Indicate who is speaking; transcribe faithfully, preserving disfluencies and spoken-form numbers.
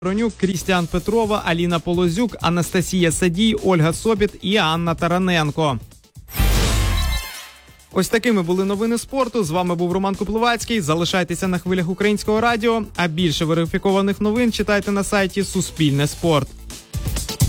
Speaker 1: Ронюк, Крістіан Петрова, Аліна Полозюк, Анастасія Садій, Ольга Собіт і Анна Тараненко. Ось такими були новини спорту. З вами був Роман Купловацький. Залишайтеся на хвилях Українського радіо, а більше верифікованих новин читайте на сайті Суспільне спорт.